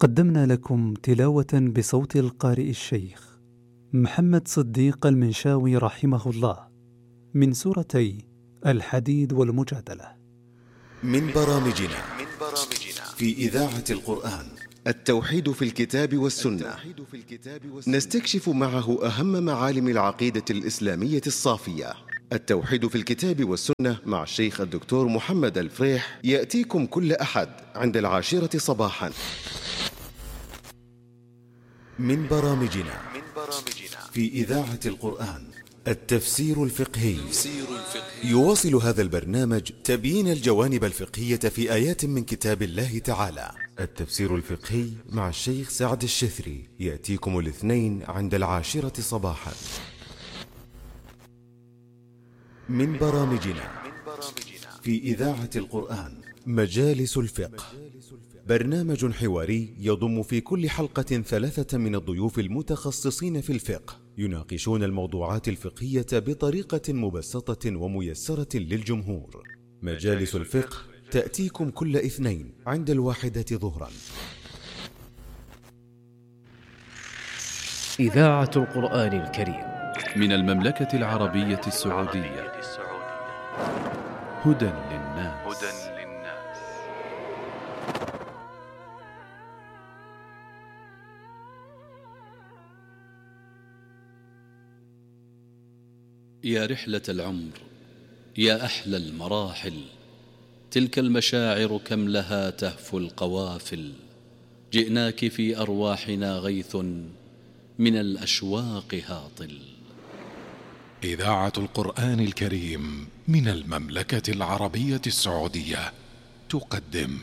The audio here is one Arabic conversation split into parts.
قدمنا لكم تلاوة بصوت القارئ الشيخ محمد صديق المنشاوي رحمه الله من سورتي الحديد والمجادلة. من برامجنا في إذاعة القرآن التوحيد في الكتاب والسنة، نستكشف معه أهم معالم العقيدة الإسلامية الصافية. التوحيد في الكتاب والسنة مع الشيخ الدكتور محمد الفريح يأتيكم كل أحد عند 10 صباحا. من برامجنا في إذاعة القرآن التفسير الفقهي. يواصل هذا البرنامج تبيين الجوانب الفقهية في آيات من كتاب الله تعالى. التفسير الفقهي مع الشيخ سعد الشثري يأتيكم الاثنين عند 10 صباحا. من برامجنا في إذاعة القرآن مجالس الفقه، برنامج حواري يضم في كل حلقة 3 من الضيوف المتخصصين في الفقه، يناقشون الموضوعات الفقهية بطريقة مبسطة وميسرة للجمهور. مجالس الفقه تأتيكم كل اثنين عند 1 ظهرا. إذاعة القرآن الكريم من المملكة العربية السعودية. هدى للناس. يا رحلة العمر، يا أحلى المراحل، تلك المشاعر كم لها تهفو القوافل. جئناك في أرواحنا غيث من الأشواق هاطل. إذاعة القرآن الكريم من المملكة العربية السعودية تقدم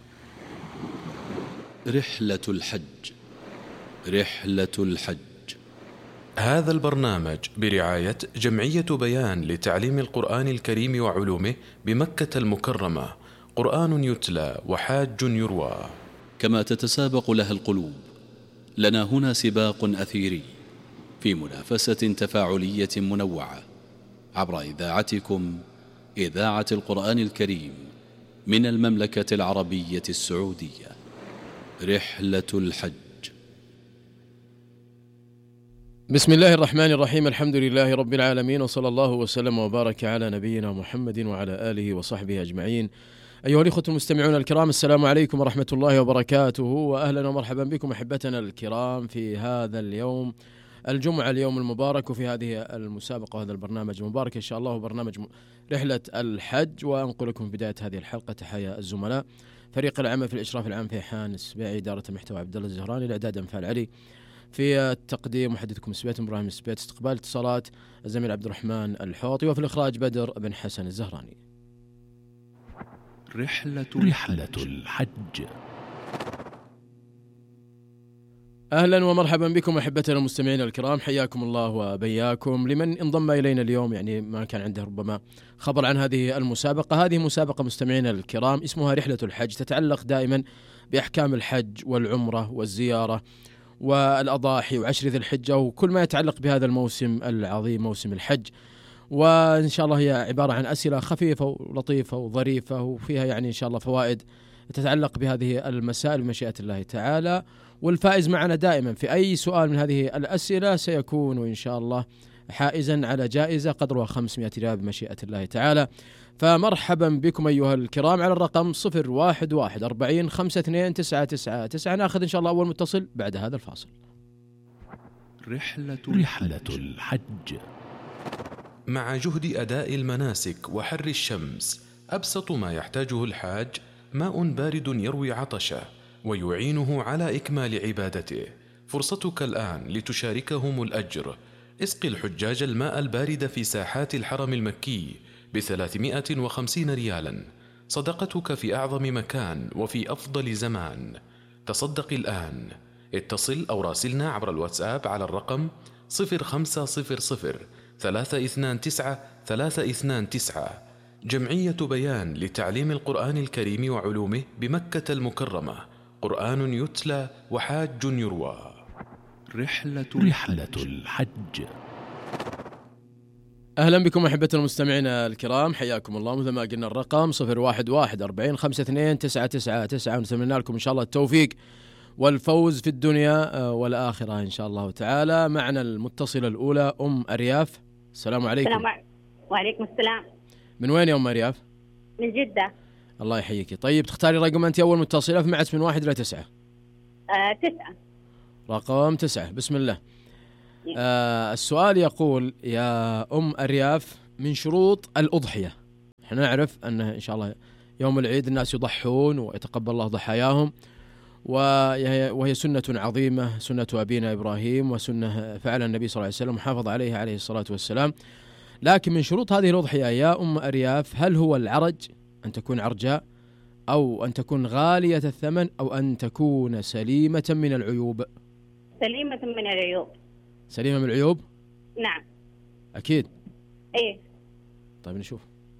رحلة الحج. رحلة الحج. هذا البرنامج برعاية جمعية بيان لتعليم القرآن الكريم وعلومه بمكة المكرمة. قرآن يتلى وحاج يروى. كما تتسابق لها القلوب، لنا هنا سباق أثيري في منافسة تفاعلية منوعة عبر إذاعتكم إذاعة القرآن الكريم من المملكة العربية السعودية. رحلة الحج. بسم الله الرحمن الرحيم. الحمد لله رب العالمين، وصلى الله وسلم وبارك على نبينا محمد وعلى آله وصحبه أجمعين. أيها الإخوة المستمعون الكرام، السلام عليكم ورحمة الله وبركاته، وأهلا ومرحبا بكم أحبتنا الكرام في هذا اليوم الجمعة، اليوم المبارك، وفي هذه المسابقة وهذا البرنامج المبارك إن شاء الله، برنامج رحلة الحج. وأنقلكم في بداية هذه الحلقة تحية الزملاء فريق العمل في الإشراف العام في حان السبيعي، إدارة المحتوى عبد الله الزهراني، الإعداد أنفال علي، في التقديم محدثكم سبيت إبراهيم سبيت، استقبال اتصالات الزميل عبد الرحمن الحوطي، وفي الإخراج بدر بن حسن الزهراني. رحلة الحج. أهلا ومرحبا بكم أحبتنا المستمعين الكرام، حياكم الله وبياكم. لمن انضم إلينا اليوم يعني ما كان عنده ربما خبر عن هذه المسابقة، هذه مسابقة مستمعين الكرام اسمها رحلة الحج، تتعلق دائما بأحكام الحج والعمرة والزيارة والأضاحي وعشر ذي الحجة وكل ما يتعلق بهذا الموسم العظيم موسم الحج. وإن شاء الله هي عبارة عن أسئلة خفيفة ولطيفة وظريفة، وفيها يعني إن شاء الله فوائد تتعلق بهذه المسائل بمشيئة الله تعالى. والفائز معنا دائما في أي سؤال من هذه الأسئلة سيكون إن شاء الله حائزا على جائزة قدرها 500 ريال بمشيئة الله تعالى. فمرحبا بكم أيها الكرام على الرقم 011 40 52 999. نأخذ إن شاء الله أول متصل بعد هذا الفاصل. رحلة الحج. مع جهد أداء المناسك وحر الشمس، أبسط ما يحتاجه الحاج ماء بارد يروي عطشه ويعينه على إكمال عبادته. فرصتك الآن لتشاركهم الأجر. اسقي الحجاج الماء البارد في ساحات الحرم المكي ب350 ريالا، صدقتك في أعظم مكان وفي أفضل زمان. تصدق الآن. اتصل أو راسلنا عبر الواتساب على الرقم 0500 329 329. جمعية بيان لتعليم القرآن الكريم وعلومه بمكة المكرمة. قرآن يتلى وحاج يروى. رحلة الحج. أهلا بكم أحبتنا المستمعين الكرام، حياكم الله. مثل ما قلنا الرقم 011 40 52 999، ونتمنى لكم إن شاء الله التوفيق والفوز في الدنيا والآخرة إن شاء الله تعالى. معنا المتصلة الأولى أم أرياف. السلام عليكم. وعليكم السلام. من وين يا أم أرياف؟ من جدة. الله يحييك. طيب تختاري رقم أنت أول متصلة في معت من 1 إلى 9. 9. رقم 9. بسم الله. السؤال يقول يا أم أرياف: من شروط الأضحية، احنا نعرف أن إن شاء الله يوم العيد الناس يضحون ويتقبل الله ضحاياهم، وهي سنة عظيمة، سنة أبينا إبراهيم، وسنة فعل النبي صلى الله عليه وسلم وحافظ عليها عليه الصلاة والسلام. لكن من شروط هذه الأضحية يا أم أرياف هل هو العرج، أن تكون عرجاء، أو أن تكون غالية الثمن، أو أن تكون سليمة من العيوب؟ سليمة من العيوب. سليمة من العيوب؟ نعم. أكيد؟ إيه. طيب نشوف.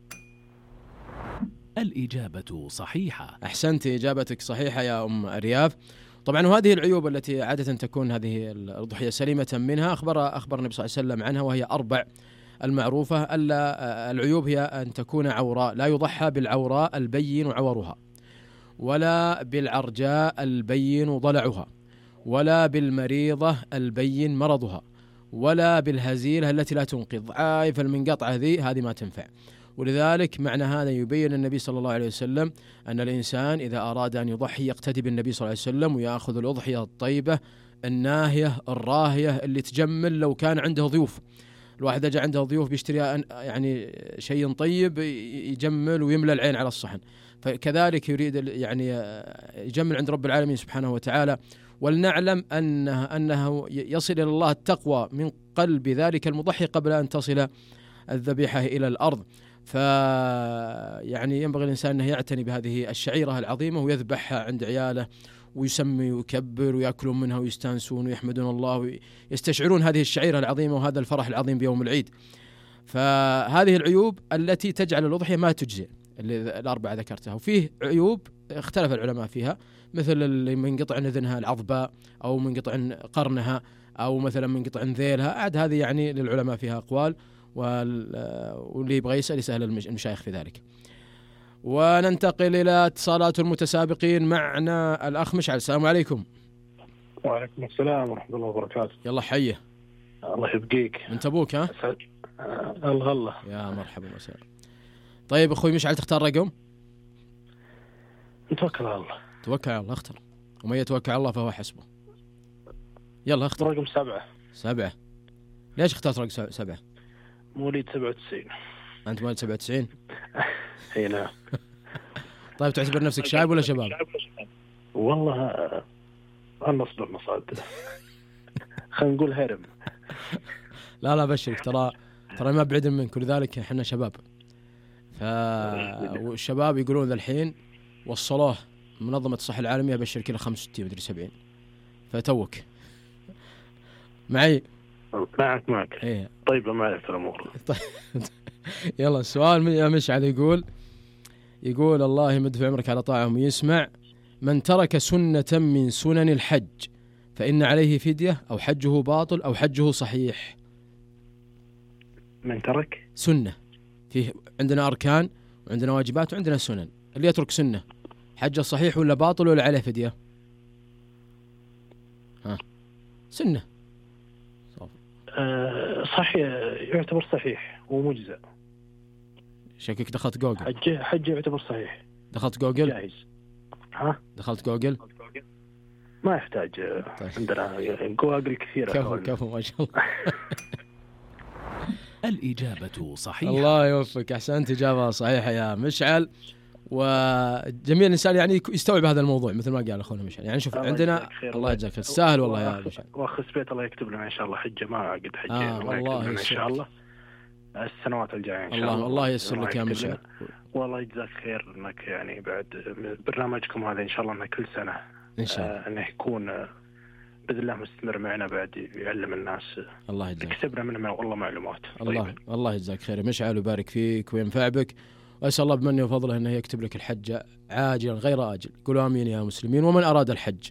الإجابة صحيحة. أحسنت، إجابتك صحيحة يا أم أرياف. طبعا وهذه العيوب التي عادة تكون هذه الأضحية سليمة منها أخبر النبي صلى الله عليه وسلم عنها، وهي 4 المعروفة. ألا العيوب هي أن تكون عوراء، لا يضحى بالعوراء البين عورها، ولا بالعرجاء البين ضلعها، ولا بالمريضة البين مرضها، ولا بالهزيلة التي لا تنقذ. عايف المنقطعة هذه ما تنفع. ولذلك معنى هذا يبين النبي صلى الله عليه وسلم أن الإنسان إذا أراد أن يضحي يقتدي بالنبي صلى الله عليه وسلم، ويأخذ الأضحية الطيبة الناهية الراهية اللي تجمل لو كان عنده ضيوف. الواحد إذا عنده ضيوف بيشتري يعني شيء طيب يجمل ويملى العين على الصحن، فكذلك يريد يعني يجمل عند رب العالمين سبحانه وتعالى. ولنعلم أنه يصل إلى الله التقوى من قلب ذلك المضحي قبل أن تصل الذبيحة إلى الأرض. يعني ينبغي الإنسان أنه يعتني بهذه الشعيرة العظيمة ويذبحها عند عياله، ويسمي ويكبر ويأكلون منها ويستانسون ويحمدون الله ويستشعرون هذه الشعيرة العظيمة وهذا الفرح العظيم بيوم العيد. فهذه العيوب التي تجعل الأضحية ما تجزئ اللي 4 ذكرتها. وفيه عيوب اختلف العلماء فيها، مثل اللي منقطع نذنها العظباء، أو منقطع قرنها، أو مثلا منقطع ذيلها. عاد هذه يعني للعلماء فيها أقوال، واللي يبغى يسأل يسأل المشايخ في ذلك. وننتقل إلى اتصالات المتسابقين. معنا الأخ مشعل. السلام عليكم. وعليكم السلام ورحمة الله وبركاته. يلا حيه. الله يبقيك. من تبوك ها؟ الله يا مرحبا وسهلا. طيب أخوي مشعل تختار رقم؟ نتوكل على الله. توكل على الله. اختر، ومن يتوكل على الله فهو حسبه. يلا اختر. رقم 7. 7. ليش اخترت رقم 7؟ مواليد 97. أنت مواليد 97؟ اي نعم. طيب تعتبر نفسك شايب ولا شباب؟ والله النص بالمصاد. خلينا نقول هرم. لا بشرك، ترى ما بعيد منك، ولذلك احنا شباب. والشباب يقولون ذا الحين وصلوه منظمة الصحة العالمية بشرك إلى 65 مدري 70. فتوك معي. معك. إيه. طيب ما عرفت الأمور. طيب يلا السؤال يا مشعل يقول الله يمد في عمرك على طاعهم ويسمع: من ترك سنة من سنن الحج فإن عليه فدية، أو حجه باطل، أو حجه صحيح. من ترك سنة، فيه عندنا أركان وعندنا واجبات وعندنا سنن. اللي يترك سنة حجه صحيح ولا باطل ولا عليه فدية؟ سنة صحيح، يعتبر صحيح ومجزأ. شكلك دخلت جوجل. حج يعتبر صحيح. دخلت جوجل؟ جاهز. دخلت جوجل؟ ما يحتاج. طيب. عندنا جوجل كثيرة. كفو ما شاء الله. الإجابة صحيحة. الله يوفقك، أحسنت، إجابة صحيحة يا مشعل. وجميع الإنسان يعني يستوعب هذا الموضوع مثل ما قال أخونا مشعل. يعني شوف عندنا الله يجزاك خير، سهل والله يا مشعل. وأخذ بيت الله يكتب لنا إن شاء الله حجة، ما أعقد حجة. الله إن شاء الله السنوات الجاية إن شاء الله. الله ييسر لك يا مشعل. والله يجزاك خير إنك يعني بعد برنامجكم هذا إن شاء الله إنه كل سنة إن شاء الله إنه يكون بإذن الله مستمر معنا، بعد يعلم الناس. الله يجزاك. يكسبنا منه والله معلومات. الله يجزاك خير مشعل ويبارك فيك وينفع بك، وأسأل الله بمنه وفضله أنه يكتب لك الحج عاجلا غير آجل. قولوا آمين يا مسلمين. ومن أراد الحج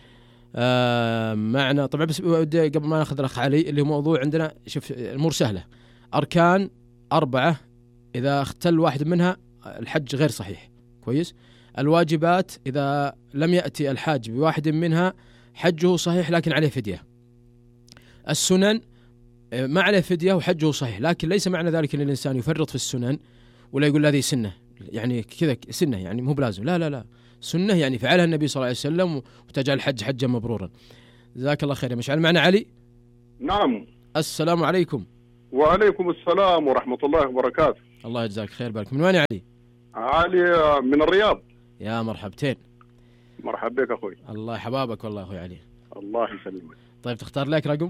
معنا طبعا، بس قبل ما ناخذ الأخ علي اللي هو موضوع عندنا. شوف الأمور سهلة، أركان 4 إذا اختل واحد منها الحج غير صحيح. كويس. الواجبات إذا لم يأتي الحاج بواحد منها حجه صحيح لكن عليه فدية. السنن ما عليه فدية وحجه صحيح، لكن ليس معنى ذلك أن الإنسان يفرط في السنن ولا يقول هذه سنة، يعني كذا سنة يعني مو بلازم، لا لا لا، سنة يعني فعلها النبي صلى الله عليه وسلم وتجعل الحج حجا مبرورا. جزاك الله خير يا مشعل. معنا علي. نعم. السلام عليكم. وعليكم السلام ورحمة الله وبركاته. الله يجزاك خير. بارك. من وين يا علي؟ علي من الرياض. يا مرحبتين. مرحبا بك أخوي. الله حبابك والله أخوي علي. الله يسلمك. طيب تختار لك رقم؟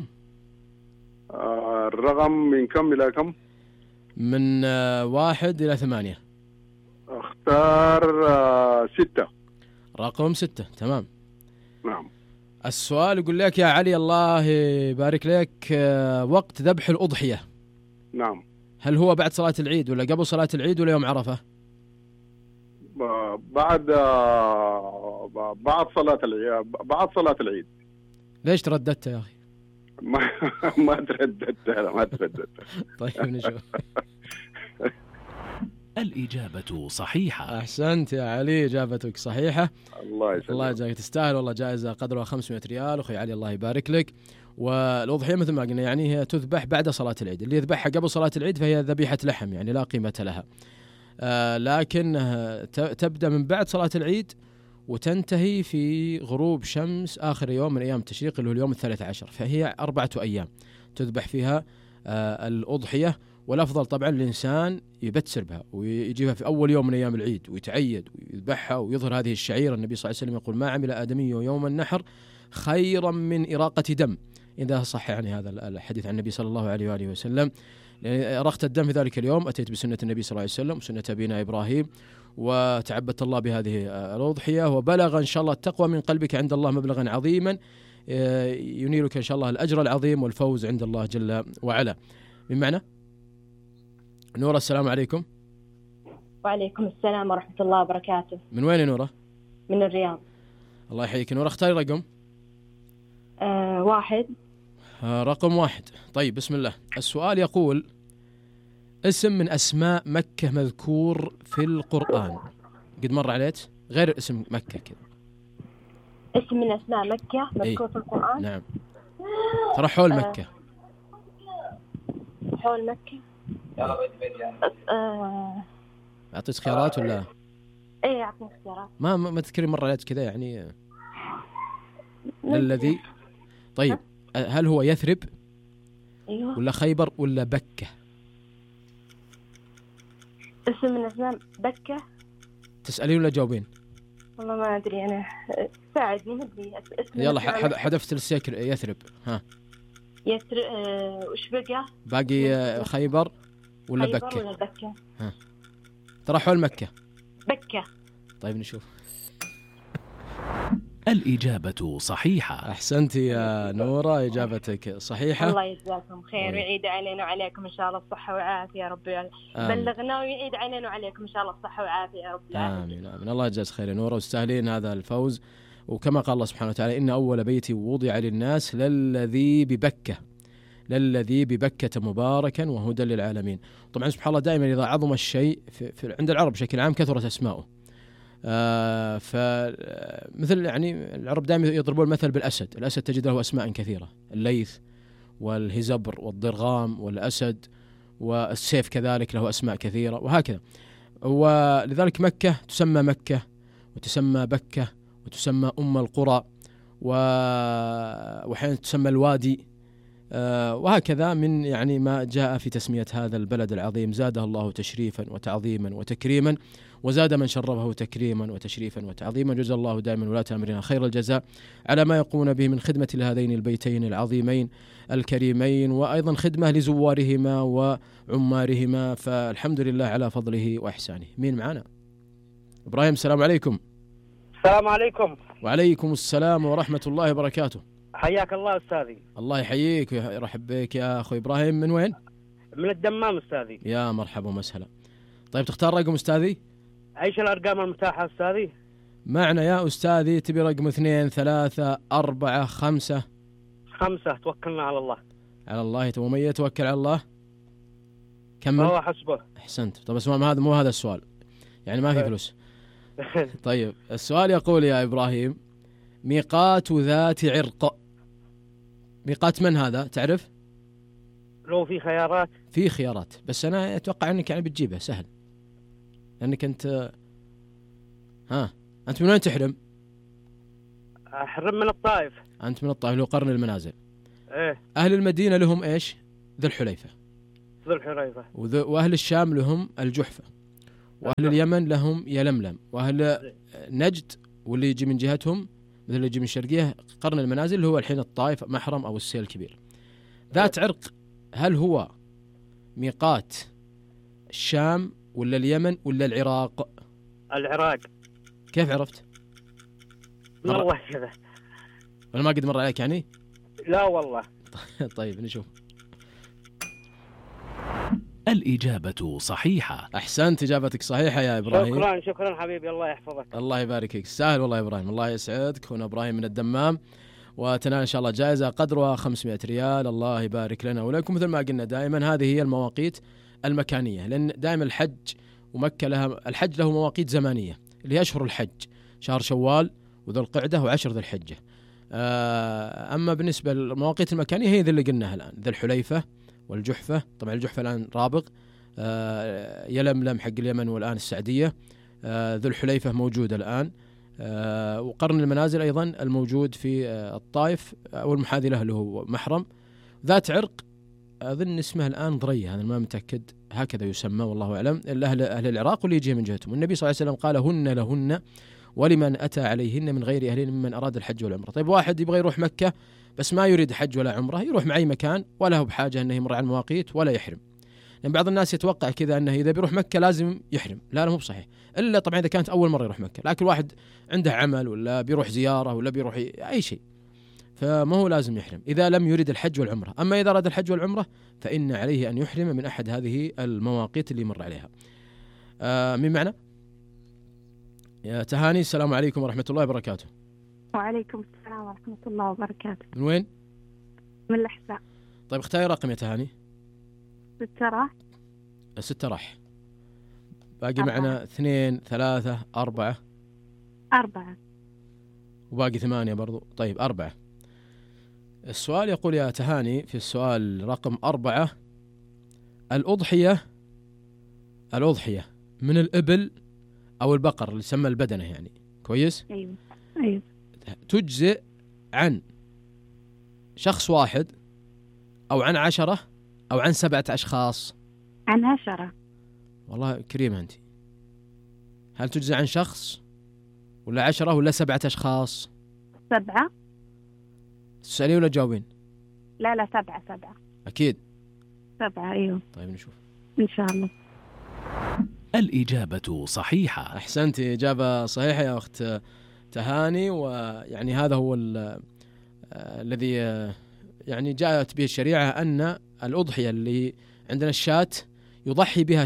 الرقم من كم إلى كم؟ من 1 إلى 8. اختار 6. رقم 6. تمام. نعم. السؤال يقول لك يا علي الله يبارك لك، وقت ذبح الأضحية. نعم. هل هو بعد صلاة العيد ولا قبل صلاة العيد ولا يوم عرفة؟ بعد صلاة العيد. بعد صلاة العيد. ليش ترددت يا أخي؟ ما ترددت. طيب نشوف. الإجابة صحيحة. أحسنت يا علي، إجابتك صحيحة. الله يسلمك. الله يجزاك، تستاهل والله، جائزة قدرها 500 ريال أخوي علي، الله يبارك لك. والأضحية مثل ما قلنا يعني هي تذبح بعد صلاة العيد، اللي يذبحها قبل صلاة العيد فهي ذبيحة لحم يعني لا قيمة لها، لكن تبدأ من بعد صلاة العيد وتنتهي في غروب شمس آخر يوم من أيام التشريق اللي هو اليوم 13، فهي 4 أيام تذبح فيها الأضحية. والأفضل طبعا الإنسان يبتسر بها ويجيبها في أول يوم من أيام العيد ويتعيد ويذبحها ويظهر هذه الشعيرة. النبي صلى الله عليه وسلم يقول ما عمل آدمي يوم النحر خيرا من إراقة دم، إذا صح يعني هذا الحديث عن النبي صلى الله عليه وآله وسلم. يعني أرقت الدم في ذلك اليوم، أتيت بسنة النبي صلى الله عليه وسلم وسنة أبينا إبراهيم وتعبدت الله بهذه الأضحية، وبلغ إن شاء الله التقوى من قلبك عند الله مبلغا عظيما ينيلك إن شاء الله الأجر العظيم والفوز عند الله جل وعلا. من معنا؟ نورة. السلام عليكم. وعليكم السلام ورحمة الله وبركاته. من وين يا نورة؟ من الرياض. الله يحييك نورة. اختاري رقم. 1. رقم 1. طيب بسم الله. السؤال يقول اسم من أسماء مكة مذكور في القرآن. قد مر عليك غير اسم مكة كذا. اسم من أسماء مكة مذكور في القرآن. نعم. ترى حول مكة. حول مكة. أعطيك خيارات ولا؟ إيه أعطيك خيارات. ما تذكري مرة عليك كذا يعني. الذي طيب هل هو يثرب؟ أيوه. ولا خيبر ولا بكة؟ اسم من أسماء بكة. تسألين ولا جاوبين؟ والله ما أدري أنا، ساعدني ما أدري. يلا حذفت السكر. يثرب. ها. يثرب. وش بقى؟ باقي خيبر ولا خيبر بكة؟ ولا بكة؟ ها. ترى حول مكة. بكة. طيب نشوف. الإجابة صحيحة. أحسنت يا نورة، إجابتك صحيحة. الله يجزاكم خير ويعيد علينا وعليكم إن شاء الله الصحة والعافية يا رب. بلغنا ويعيد علينا وعليكم إن شاء الله الصحة والعافية يا رب. آمين آمين. الله يجزاك خير يا نورة، واستاهلين هذا الفوز. وكما قال الله سبحانه وتعالى إن أول بيت وضع للناس للذي ببكة، للذي ببكة مباركا وهدى للعالمين. طبعا سبحان الله دائما إذا عظم الشيء عند العرب بشكل عام كثرت أسماؤه. فمثل يعني العرب دائما يضربون المثل بالأسد. الأسد تجد له أسماء كثيرة، الليث والهزبر والضرغام والأسد، والسيف كذلك له أسماء كثيرة وهكذا. ولذلك مكة تسمى مكة وتسمى بكة وتسمى أم القرى وحين تسمى الوادي، وهكذا من يعني ما جاء في تسمية هذا البلد العظيم. زاده الله تشريفا وتعظيما وتكريما، وزاد من شرفه تكريما وتشريفا وتعظيما. جزا الله دائما ولاة أمرنا خير الجزاء على ما يقومون به من خدمة لهذين البيتين العظيمين الكريمين، وأيضا خدمة لزوارهما وعمارهما، فالحمد لله على فضله وإحسانه. مين معنا؟ إبراهيم. السلام عليكم. السلام عليكم. وعليكم السلام ورحمة الله وبركاته. حياك الله أستاذي. الله يحييك ويرحب بك يا أخوي إبراهيم. من وين؟ من الدمام أستاذي. يا مرحبا ومسهلا. طيب تختار رقم أستاذي؟ أيش الأرقام المتاحة أستاذي؟ معنا يا أستاذي تبي رقم 2 3 4 5؟ 5. توكلنا على الله. على الله ومن يتوكل على الله كمل. هو حسبه. أحسنت. طب اسمع هذا مو هذا السؤال يعني ما في فلوس. طيب السؤال يقول يا إبراهيم: ميقات ذات عرق، ميقات من هذا تعرف؟ لو في خيارات. في خيارات، بس أنا أتوقع أنك يعني بتجيبها سهل، لأنك أنت أنت من وين تحرم؟ أحرم من الطائف. أنت من الطائف، له قرن المنازل. إيه. أهل المدينة لهم إيش؟ ذو الحليفة. ذو الحليفة. وأهل الشام لهم الجحفة، وأهل اليمن لهم يلملم، وأهل نجد واللي يجي من جهتهم مثل اللي يجي من الشرقية قرن المنازل اللي هو الحين الطائف محرم أو السيل الكبير. ذات عرق هل هو ميقات الشام ولا اليمن ولا العراق؟ العراق. كيف عرفت؟ والله كذا. ولا ما قد مر عليك يعني؟ لا والله. طيب نشوف. الإجابة صحيحة. أحسنت، إجابتك صحيحة يا إبراهيم. شكرا حبيبي، الله يحفظك. الله يبارك فيك، سهل والله يا إبراهيم، الله يسعدك. هنا إبراهيم من الدمام، وتنال إن شاء الله جائزة قدرها 500 ريال. الله يبارك لنا ولكم. مثل ما قلنا دائما هذه هي المواقيت المكانية، لأن دائما الحج ومكة لها الحج له مواقيت زمانية اللي هي أشهر الحج، شهر شوال وذو القعدة وعشر ذي الحجة. أما بالنسبة للمواقيت المكانية هي ذي اللي قلناها الآن، ذي الحليفة والجحفة. طبعا الجحفة الآن رابغ، يلملم حق اليمن والآن السعدية، ذو الحليفة موجود الآن، وقرن المنازل أيضا الموجود في الطائف أو المحاذي له اللي هو محرم. ذات عرق أظن اسمه الآن ضرية، أنا ما متأكد، هكذا يسمى والله أعلم، أهل العراق واللي يجي من جهتهم. والنبي صلى الله عليه وسلم قال: هن لهن ولمن أتى عليهن من غير أهلين ممن أراد الحج والعمرة. طيب واحد يبغى يروح مكة بس ما يريد حج ولا عمرة، يروح مع أي مكان ولا هو بحاجة أنه يمر على المواقيت ولا يحرم. يعني بعض الناس يتوقع كذا أنه إذا بيروح مكة لازم يحرم، لا مو بصحيح، إلا طبعا إذا كانت أول مرة يروح مكة. لكن واحد عنده عمل ولا بيروح زيارة ولا بيروح أي شيء فما هو لازم يحرم إذا لم يريد الحج والعمرة. أما إذا أراد الحج والعمرة فإن عليه أن يحرم من أحد هذه المواقيت اللي مر عليها. من معنا؟ يا تهاني، السلام عليكم ورحمة الله وبركاته. وعليكم السلام ورحمة الله وبركاته. من وين؟ من الأحساء. طيب اختاري رقم يا تهاني. 6 راح. 6 راح. باقي معنا 2 3 4. 4. وباقي 8 برضو. طيب 4. السؤال يقول يا تهاني في السؤال رقم 4: الأضحية من الإبل أو البقر اللي يسمى البدنة يعني، كويس؟ أيوه. تجزئ عن شخص واحد أو عن 10 أو عن 7 أشخاص؟ عن 10. والله كريمة أنت. هل تجزئ عن شخص ولا 10 ولا 7 أشخاص؟ 7. تسألين ولا تجاوبين؟ لا 7. أكيد 7. أيوه. طيب نشوف إن شاء الله. الإجابة صحيحة. أحسنت، إجابة صحيحة يا أخت تهاني. ويعني هذا هو الذي يعني جاءت به الشريعة، أن الأضحية اللي عندنا الشاة يضحي بها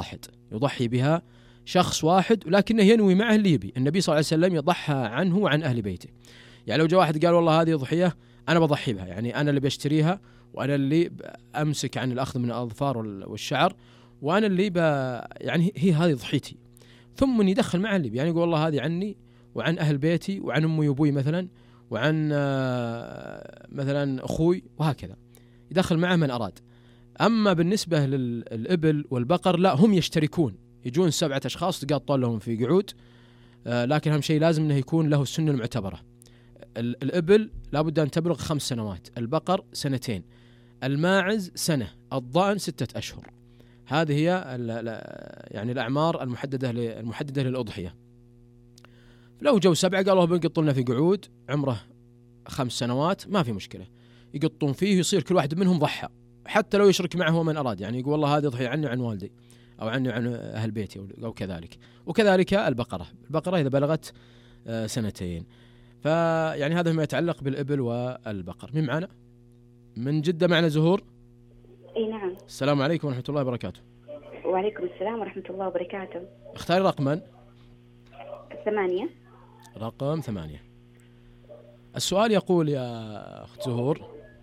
شخص واحد ولكنه ينوي معه اللي يبي. النبي صلى الله عليه وسلم يضحى عنه وعن أهل بيته. يعني لو جاء واحد قال والله هذه ضحية أنا بضحي بها، يعني أنا اللي بشتريها وأنا اللي أمسك عن الأخذ من الأظفار والشعر وأنا اللي يعني هي هذه ضحيتي، ثم يدخل معه اللي يعني يقول والله هذه عني وعن أهل بيتي وعن أمي وأبوي مثلا وعن مثلا أخوي، وهكذا يدخل معه من أراد. أما بالنسبة للإبل والبقر لا، هم يشتركون، يجون 7 أشخاص تقاطون لهم في قعود، لكن أهم شيء لازم أنه يكون له السنة المعتبرة. الإبل لابد أن تبلغ 5 سنوات، البقر 2 سنين، الماعز 1 سنة، الضأن 6 أشهر. هذه هي يعني الأعمار المحددة للأضحية. لو جو 7 قالوا بنقط لنا في قعود عمره 5 سنوات ما في مشكلة، يقطون فيه يصير كل واحد منهم ضحى، حتى لو يشرك معه من أراد، يعني يقول والله هذه ضحية عني وعن والدي أو عني وعن أهل بيتي أو كذلك. وكذلك البقرة إذا بلغت 2 سنين. فيعني هذا ما يتعلق بالإبل والبقر. من معنا؟ من جدة معنا زهور. اي نعم. السلام عليكم ورحمة الله وبركاته. وعليكم السلام ورحمة الله وبركاته. اختاري رقما. 8. رقم 8. السؤال يقول يا أخت زهور: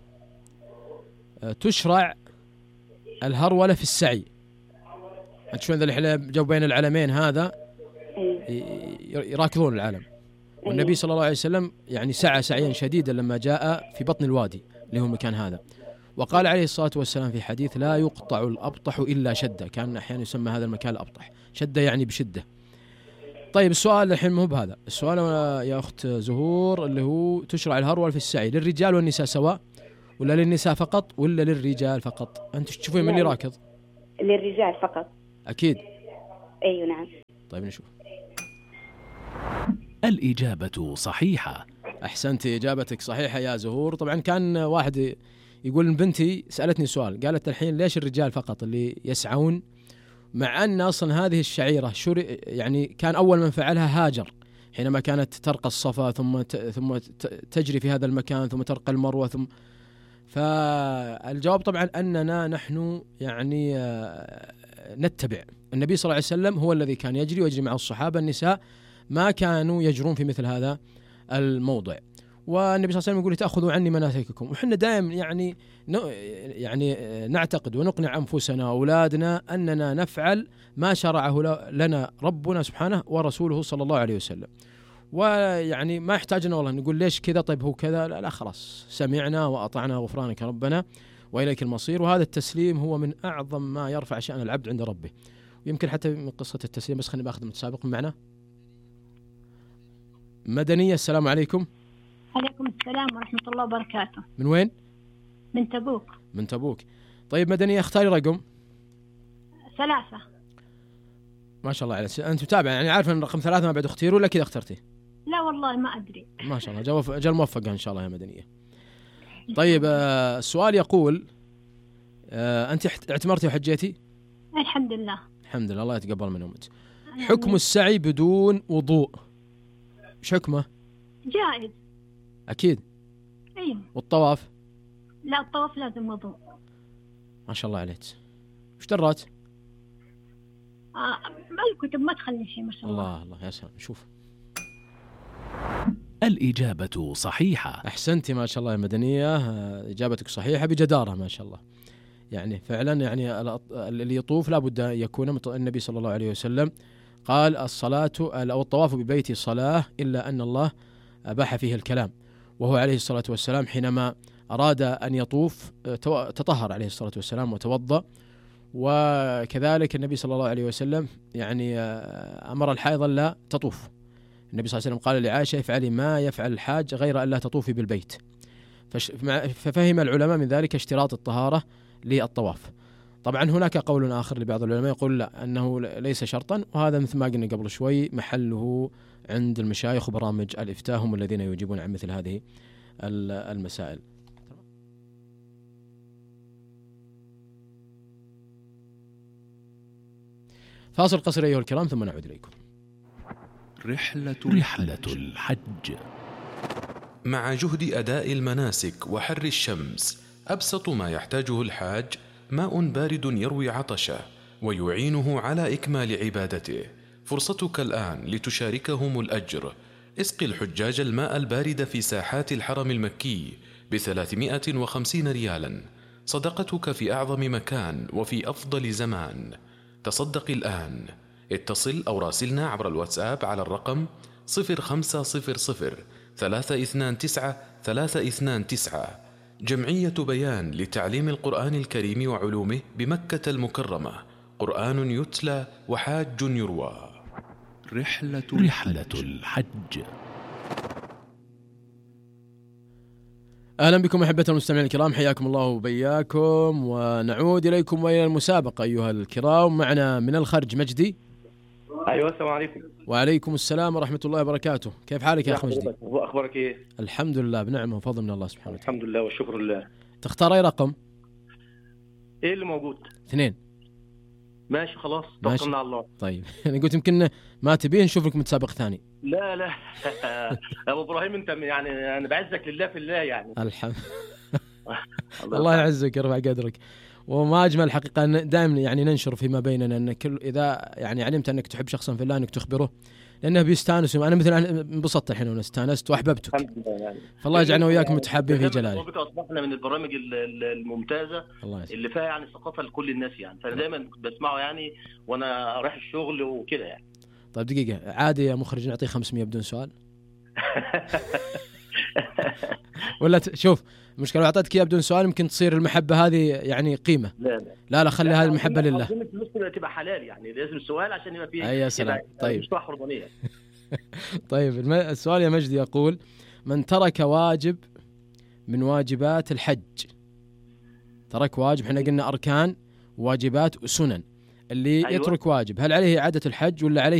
تشرع الهرولة في السعي. أنت شلون ذا الحلم جو بين العلمين هذا؟ يراكضون العالم. والنبي صلى الله عليه وسلم يعني سعى سعيا شديدا لما جاء في بطن الوادي اللي هو المكان هذا، وقال عليه الصلاة والسلام في حديث: لا يقطع الأبطح إلا شدة. كان أحيانا يسمى هذا المكان الأبطح، شدة يعني بشدة. طيب السؤال الحين مو بهذا السؤال يا أخت زهور، اللي هو تشرع الهرول في السعي للرجال والنساء سواء، ولا للنساء فقط، ولا للرجال فقط؟ أنت تشوفين من اللي راكض؟ للرجال فقط. أكيد. أيوة نعم. طيب نشوف. الإجابة صحيحة. أحسنت، إجابتك صحيحة يا زهور. طبعا كان واحد يقول بنتي سألتني سؤال، قالت الحين ليش الرجال فقط اللي يسعون، مع أن أصلا هذه الشعيرة يعني كان أول من فعلها هاجر حينما كانت ترقى الصفا ثم تجري في هذا المكان ثم ترقى المروة ثم. فالجواب طبعا أننا نحن يعني نتبع النبي صلى الله عليه وسلم، هو الذي كان يجري ويجري مع الصحابة. النساء ما كانوا يجرون في مثل هذا الموضع. والنبي صلى الله عليه وسلم يقول: تأخذوا عني مناسككم. وحنا دائما يعني نعتقد ونقنع أنفسنا وأولادنا أننا نفعل ما شرعه لنا ربنا سبحانه ورسوله صلى الله عليه وسلم. ويعني ما يحتاجنا والله نقول ليش كذا، طيب هو كذا، لا خلاص سمعنا وأطعنا غفرانك ربنا وإليك المصير. وهذا التسليم هو من أعظم ما يرفع شأن العبد عند ربه. ويمكن حتى من قصة التسليم، بس خلينا باخذ متسابق معنا. مدنية، السلام عليكم. عليكم السلام ورحمة الله وبركاته. من وين؟ من تبوك. من تبوك. طيب مدنية، اختاري رقم. 3. ما شاء الله عليك، أنت متابعة يعني عارفة أن رقم 3 ما بعد اختيره ولا كذا اخترتي؟ لا والله ما أدري. ما شاء الله، جل موفقة إن شاء الله يا مدنية. طيب السؤال يقول أنت اعتمرتي وحجيتي؟ الحمد لله. الحمد لله، الله يتقبل من أمك. حكم السعي بدون وضوء ايش حكمه؟ جائز. أكيد. أيوة. والطواف؟ لا الطواف لازم وضوء. ما شاء الله عليك. وش درات؟ الكتب ما تخلي شيء ما شاء الله. الله يا سلام. شوف الإجابة صحيحة. أحسنتي ما شاء الله يا مدنية، إجابتك صحيحة بجدارة ما شاء الله. يعني فعلا يعني اللي يطوف لابد أن يكون النبي صلى الله عليه وسلم قال: الصلاة أو الطواف ببيتي صلاة إلا أن الله أباح فيه الكلام. وهو عليه الصلاة والسلام حينما أراد أن يطوف تطهر عليه الصلاة والسلام وتوضأ. وكذلك النبي صلى الله عليه وسلم يعني أمر الحائض لا تطوف. النبي صلى الله عليه وسلم قال لعائشة: افعلي ما يفعل الحاج غير أن لا تطوفي بالبيت. ففهم العلماء من ذلك اشتراط الطهارة للطواف. طبعا هناك قول آخر لبعض العلماء يقول لا، أنه ليس شرطا، وهذا مثل ما قلنا قبل شوي محله عند المشايخ وبرامج الإفتاء، هم الذين يجيبون عن مثل هذه المسائل. فاصل قصير أيها الكرام ثم نعود إليكم. رحلة الحج. مع جهد أداء المناسك وحر الشمس، أبسط ما يحتاجه الحاج ماء بارد يروي عطشه ويعينه على إكمال عبادته. فرصتك الآن لتشاركهم الأجر. اسقي الحجاج الماء البارد في ساحات الحرم المكي ب350 ريالا، صدقتك في أعظم مكان وفي أفضل زمان. تصدق الآن. اتصل أو راسلنا عبر الواتساب على الرقم 0500 329 329. جمعية بيان لتعليم القرآن الكريم وعلومه بمكة المكرمة. قرآن يتلى وحاج يروى. رحلة الحج. أهلا بكم أحبة المستمعين الكرام، حياكم الله وبياكم، ونعود إليكم وإلى المسابقة أيها الكرام. معنا من الخرج مجدي. أيوة السلام عليكم. وعليكم السلام ورحمة الله وبركاته. كيف حالك يا أخ مجدي؟ أخبارك إيه؟ الحمد لله بنعمة وفضل من الله سبحانه وتعالى. الحمد لله والشكر لله. تختار أي رقم؟ إيه اللي موجود؟ 2. ماشي خلاص، توكلنا على الله. طيب أنا قلت يمكن ما تبيه نشوف لك متسابق ثاني. لا أبو إبراهيم أنت يعني أنا بعزك لله في الله يعني. الحمد الله يعزك يرفع قدرك. وما أجمل حقيقة دائما يعني ننشر فيما بيننا أن كل إذا يعني علمت أنك تحب شخصا في الله أنك تخبره، لأنه بيستانس. أنا مثلا انبسطت الحين وأنا استانست وأحببتك. الحمد لله يعني. فالله يجعلنا وياكم متحابين في جلاله. أصبحنا من البرامج الممتازة اللي فيها يعني ثقافة لكل الناس يعني، فأنا دايما بسمعه يعني وأنا رايح الشغل وكده يعني. طيب دقيقة، عادي يا مخرج نعطيه 500 بدون سؤال؟ ولا شوف المشكلة لو أعطيتك إياه بدون سؤال يمكن تصير المحبة هذه يعني قيمة. لا خلي هذه المحبة لله. المشكلة تبقى حلال يعني، لازم سؤال عشان يبقى فيه. يا سلام. طيب مش فرضانية. طيب السؤال يا مجدي يقول: من ترك واجب من واجبات الحج، ترك واجب، احنا قلنا أركان واجبات وسنن، اللي يترك واجب هل عليه إعادة الحج ولا عليه